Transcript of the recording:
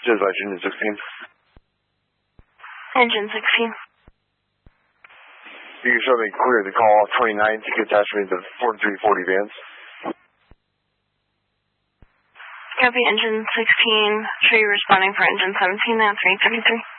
Dispatch Engine 16. Engine 16. You can show me clear the call off 29 to get attachment to 4340 Vance. Copy Engine 16. Show you responding for Engine 17 at 333.